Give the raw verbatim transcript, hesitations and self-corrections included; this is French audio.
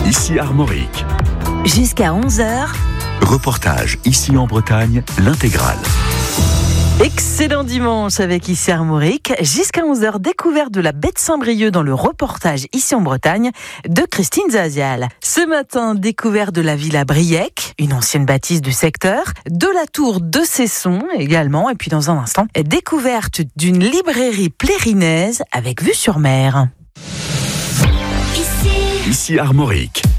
Ici Armorique. Jusqu'à onze heures. Reportage ici en Bretagne, l'intégrale. Excellent dimanche avec Ici Armorique. Jusqu'à onze heures, découverte de la baie de Saint-Brieuc dans le reportage Ici en Bretagne de Christine Zazial. Ce matin, découverte de la villa Briec, une ancienne bâtisse du secteur, de la tour de Cesson également, et puis dans un instant, découverte d'une librairie plérinaise avec vue sur mer. Ici Armorique.